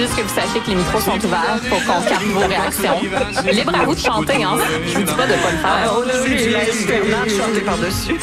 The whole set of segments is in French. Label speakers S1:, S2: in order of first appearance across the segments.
S1: juste que vous sachiez que les micros sont ouverts pour qu'on capte vos réactions. Libre à vous de chanter, hein? Je vous dis pas de pas le faire.
S2: Oh, tu laisses Fernand chanter par-dessus.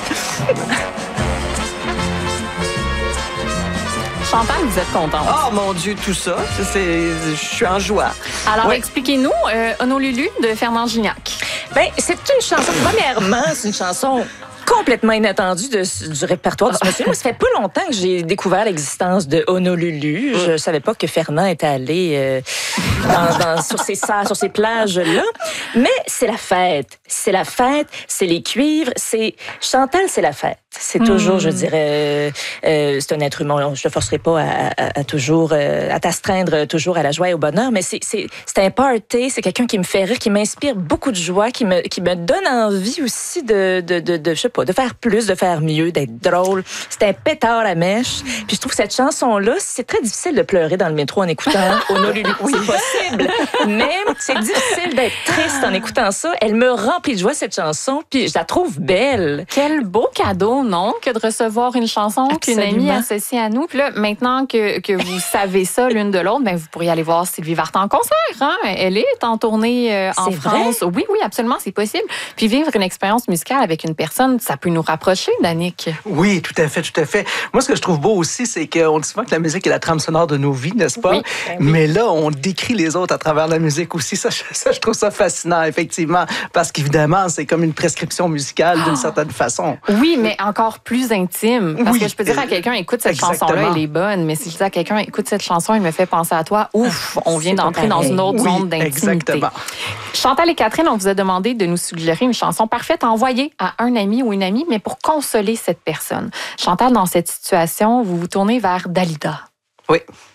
S1: Chantal, vous êtes contente.
S2: Oh mon Dieu, tout ça, je suis en joie.
S1: Alors,
S2: Oui.
S1: expliquez-nous Honolulu de Fernand Gignac.
S3: Ben, c'est une chanson, premièrement, c'est une chanson complètement inattendue du répertoire de ce monsieur. Moi, ça fait pas longtemps que j'ai découvert l'existence de Honolulu. Je savais pas que Fernand était allé sur ces plages-là. Mais c'est la fête. C'est la fête, c'est les cuivres, c'est... Chantal, c'est la fête. C'est toujours, je dirais, c'est un être humain. Je ne te forcerai pas à toujours, à t'astreindre toujours à la joie et au bonheur, mais c'est un party, c'est quelqu'un qui me fait rire, qui m'inspire beaucoup de joie, qui me donne envie aussi de je sais pas, de faire plus, de faire mieux, d'être drôle. C'est un pétard à mèche. Puis je trouve que cette chanson-là, c'est très difficile de pleurer dans le métro en écoutant Honolulu. Oui, c'est possible. Mais c'est difficile d'être triste en écoutant ça. Elle me remplit de joie, cette chanson, puis je la trouve belle.
S1: Quel beau cadeau, non, que de recevoir une chanson qu'une amie associe à nous. Puis là, maintenant que vous savez ça l'une de l'autre, ben vous pourriez aller voir Sylvie Vartan en concert. Hein? Elle est en tournée en France.
S3: Vrai?
S1: Oui, oui, absolument, c'est possible. Puis vivre une expérience musicale avec une personne, ça peut nous rapprocher, Danick.
S4: Oui, tout à fait, tout à fait. Moi, ce que je trouve beau aussi, c'est qu'on dit souvent que la musique est la trame sonore de nos vies, n'est-ce pas?
S1: Oui.
S4: Mais là, on décrit les autres à travers la musique aussi. Ça, je trouve ça fascinant, effectivement, parce qu'évidemment, c'est comme une prescription musicale d'une certaine façon.
S1: Oui, mais encore plus intime. Parce
S4: Oui.
S1: que je peux dire à quelqu'un, écoute, cette
S4: Exactement.
S1: chanson-là, elle est bonne. Mais si je dis à quelqu'un, écoute, cette chanson, elle me fait penser à toi, ouf, on vient d'entrer dans une autre
S4: Oui,
S1: zone d'intimité.
S4: exactement.
S1: Chantal et Catherine, on vous a demandé de nous suggérer une chanson parfaite à envoyer à un ami ou une amie, mais pour consoler cette personne. Chantal, dans cette situation, vous vous tournez vers Dalida.
S4: Oui.